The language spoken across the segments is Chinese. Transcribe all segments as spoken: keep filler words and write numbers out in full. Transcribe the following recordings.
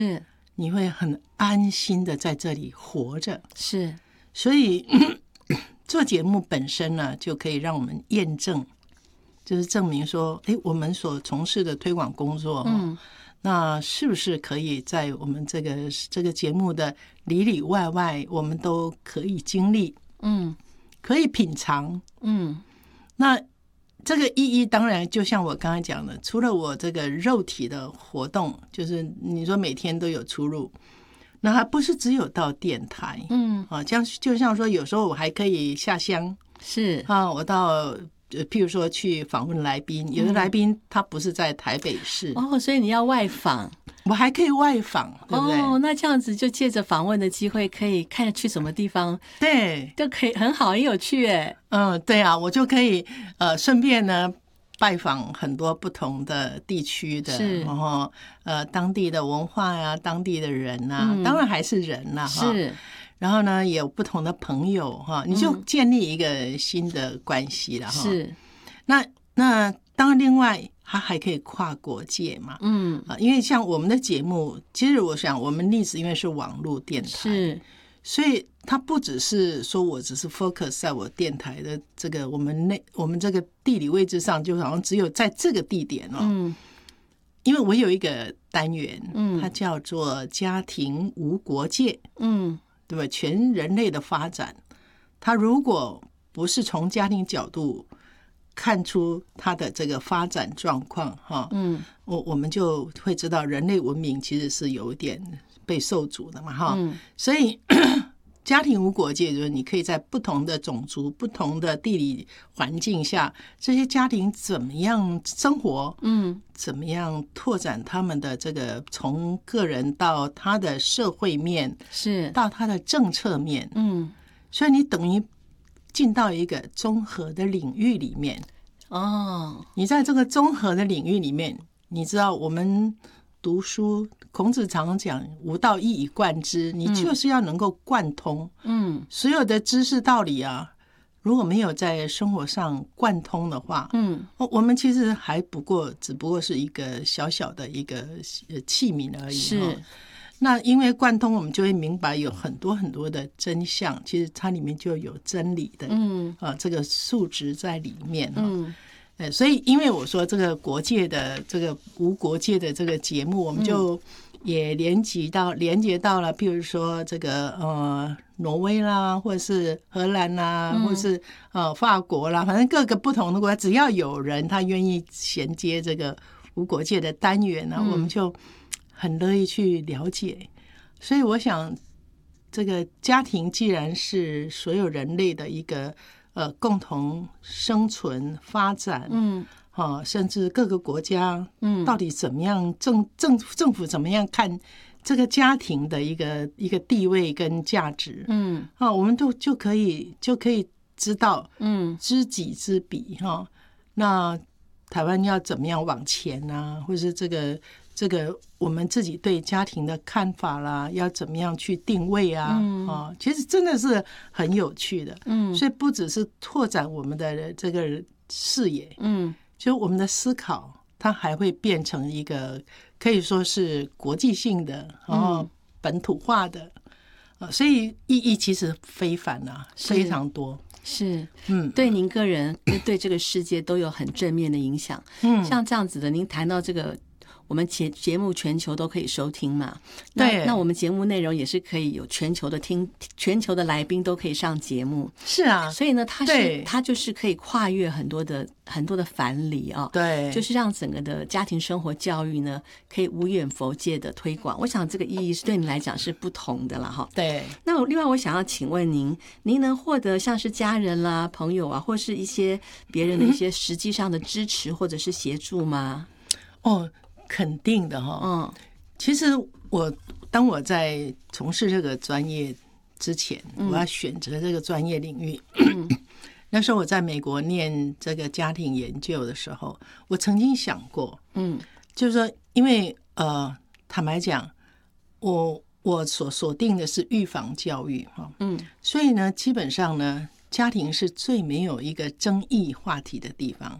是， 你会很安心的在这里活着。 是， 所以做节目本身呢，就可以让我们验证，就是证明说，哎，我们所从事的推广工作，嗯，那是不是可以在我们这个这个节目的里里外外，我们都可以经历， 嗯， 可以品尝， 嗯， 那这个意义当然就像我刚才讲的，除了我这个肉体的活动，就是你说每天都有出入，那还不是只有到电台， 嗯， 啊，这样就像说有时候我还可以下乡， 是啊，我到呃譬如说去访问来宾，有的来宾他不是在台北市， 哦，所以你要外访， 我还可以外访，对不对？ 哦，那这样子就借着访问的机会，可以看去什么地方， 对， 都可以很好，很有趣哎。 嗯，对啊，我就可以呃顺便呢拜访很多不同的地区的， 是然后呃当地的文化呀、当地的人呐、 嗯当然还是人呐、哈。 是， 然后呢，也有不同的朋友哈，你就建立一个新的关系了哈。 是， 那那当然，另外它还可以跨国界嘛， 嗯， 啊，因为像我们的节目，其实我想我们历史因为是网络电台， 是， 所以它不只是说我只是 focus 在我电台的这个我们那我们这个地理位置上，就好像只有在这个地点哦， 嗯， 因为我有一个单元， 嗯它叫做家庭无国界， 嗯， 对吧？全人类的发展，它如果不是从家庭角度看出它的这个发展状况，哈， 嗯， 我我们就会知道人类文明其实是有点被受阻的嘛，哈， 嗯， 所以家庭无国界，就是你可以在不同的种族、不同的地理环境下，这些家庭怎么样生活， 嗯， 怎么样拓展他们的这个从个人到他的社会面， 是， 到他的政策面， 嗯， 所以你等于进到一个综合的领域里面。 哦， 你在这个综合的领域里面，你知道我们读书，孔子常讲“吾道一以贯之”，你就是要能够贯通， 嗯， 所有的知识道理啊，如果没有在生活上贯通的话， 嗯， 我们其实还不过只不过是一个小小的一个器皿而已。 是。 那因为贯通，我们就会明白有很多很多的真相，其实它里面就有真理的， 嗯， 啊，这个数值在里面， 嗯， 呃，所以因为我说这个国界的这个无国界的这个节目，我们就也连接到连接到了，譬如说这个呃挪威啦，或者是荷兰啦，或者是呃法国啦，反正各个不同的国家，只要有人他愿意衔接这个无国界的单元呢，我们就很乐意去了解。所以我想，这个家庭既然是所有人类的一个呃共同生存发展， 嗯， 啊，甚至各个国家， 嗯， 到底怎么样政政政府怎么样看这个家庭的一个一个地位跟价值， 嗯， 啊，我们都就可以就可以知道， 嗯， 知己知彼哈。那台湾要怎么样往前啊，或是这个这个我们自己对家庭的看法啦，要怎么样去定位啊？ 嗯啊，其实真的是很有趣的。 嗯， 所以不只是拓展我们的这个视野， 嗯， 就我们的思考，它还会变成一个可以说是国际性的，然后本土化的，呃，所以意义其实非凡啊，非常多。 是， 嗯， 对您个人跟对这个世界都有很正面的影响。 嗯， 像这样子的，您谈到这个，我们节节目全球都可以收听嘛？那对， 那我们节目内容也是可以有全球的听，全球的来宾都可以上节目。 是啊， 所以呢，它是它就是可以跨越很多的很多的藩篱啊， 对， 就是让整个的家庭生活教育呢，可以无远弗届的推广。我想这个意义是对你来讲是不同的了哈。 对。 那我另外我想要请问您，您能获得像是家人啦、朋友啊，或是一些别人的一些实际上的支持或者是协助吗？ 哦，肯定的哈。 嗯， 其实我当我在从事这个专业之前，我要选择这个专业领域。嗯那时候我在美国念这个家庭研究的时候，我曾经想过， 嗯， 就是说，因为呃，坦白讲，我我所锁定的是预防教育哈， 嗯， 所以呢，基本上呢，家庭是最没有一个争议话题的地方。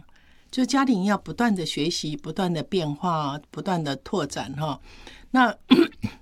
就家庭要不断的学习，不断的变化，不断的拓展哈。那